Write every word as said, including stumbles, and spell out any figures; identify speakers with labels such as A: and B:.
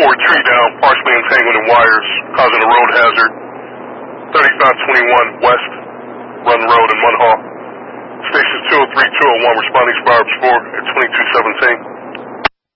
A: four, tree down, partially entangled in wires, causing a road hazard. thirty-five twenty-one West Run Road in Munhall. Stations two oh three, two oh one responding to Barb's four at twenty-two seventeen.